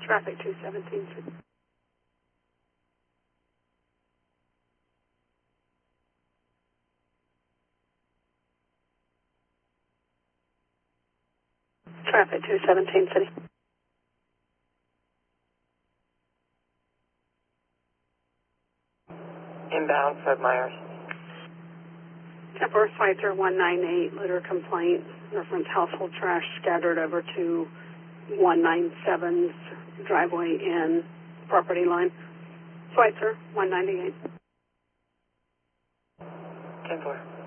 Traffic 217 City. Traffic 217 City. Inbound, Fred Myers. Temporary Schweitzer 198, litter complaint, reference household trash scattered over to 197's driveway and property line. Schweitzer 198. 10-4.